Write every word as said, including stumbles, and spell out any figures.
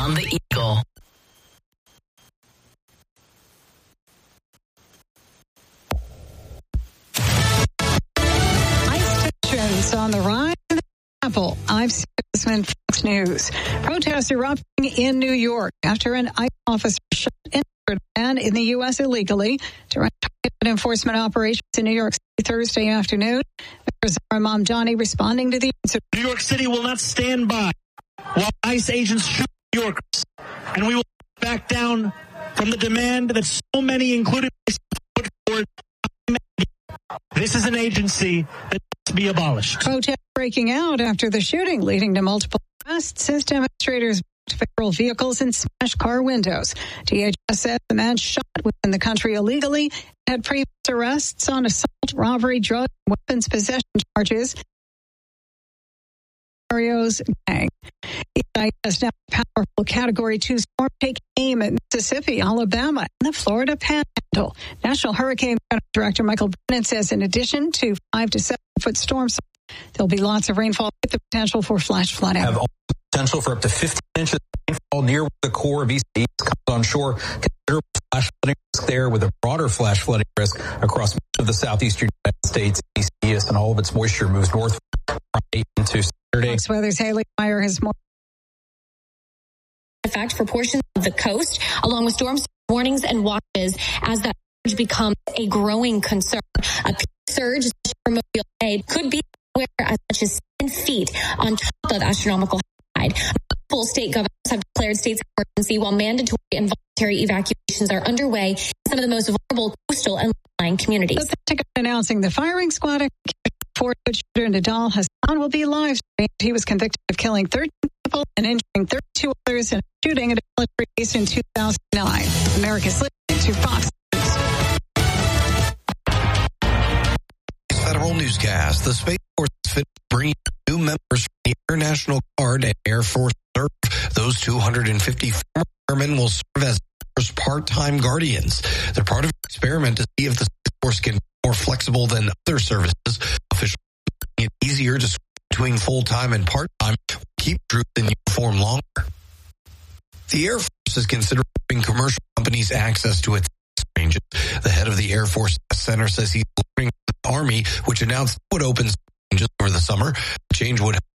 on the Eagle. ICE tensions on the rise in the Apple. I'm Susan, Fox News. Protests erupting in New York after an ICE officer shot and injured a man in the U S illegally during targeted enforcement operations in New York City Thursday afternoon. Mayor Zahra Mamdani responding to the incident. New York City will not stand by while ICE agents shoot New Yorkers, and we will back down from the demand that so many, including myself, put forward. This is an agency that must be abolished. Protests breaking out after the shooting, leading to multiple arrests as demonstrators backed federal vehicles and smashed car windows. D H S said the man shot within the country illegally and had previous arrests on assault, robbery, drug, and weapons possession charges. Mario's gang. The has now a powerful Category two storm taking aim at Mississippi, Alabama, and the Florida Panhandle. National Hurricane Center Director Michael Brennan says in addition to five to seven foot storms, there'll be lots of rainfall with the potential for flash flooding. Have all the potential for up to fifteen inches of rainfall near the core of East East comes on shore. Considerable flash flooding risk there, with a broader flash flooding risk across much of the southeastern United States. East East and all of its moisture moves north Friday into Saturday. Fox Weather's Haley Meyer has more. Effect for portions of the coast, along with storm warnings and watches, as that surge becomes a growing concern. A peak surge for Mobile Bay could be where as much as seven feet on top of astronomical tide. Multiple state governors have declared states of emergency, while mandatory and voluntary evacuations are underway in some of the most vulnerable coastal and line communities. The Pentagon announcing the firing squad for shooter Nadal Hassan will be live. He was convicted of killing thirteen people and injuring thirty-two others in a shooting at a military base in two thousand nine. America's listening to Fox News. Federal newscast. The Space Force is finished bringing new members from the International Guard and Air Force Reserve. Those two hundred fifty former airmen will serve as first part-time guardians. They're part of an experiment to see if the Space Force can be more flexible than other services. Officials making it easier to switch between full-time and part-time will keep troops in uniform longer. The Air Force is considering giving commercial companies access to its ranges. The head of the Air Force Center says he's learning from the Army, which announced it would open ranges over the summer. The change would help